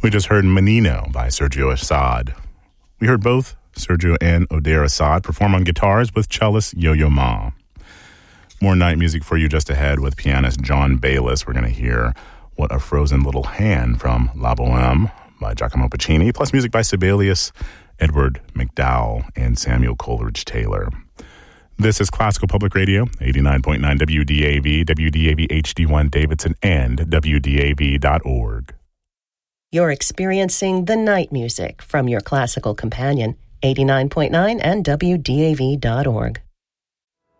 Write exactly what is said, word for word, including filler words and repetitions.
We just heard Menino by Sergio Assad. We heard both Sergio and Odair Assad perform on guitars with cellist Yo-Yo Ma. More night music for you just ahead with pianist John Bayliss. We're going to hear What a Frozen Little Hand from La Boheme by Giacomo Puccini, plus music by Sibelius, Edward McDowell, and Samuel Coleridge Taylor. This is Classical Public Radio, eighty-nine point nine W D A V, W D A V H D one Davidson, and W D A V dot org. You're experiencing the night music from your classical companion, eighty-nine point nine and W D A V dot org.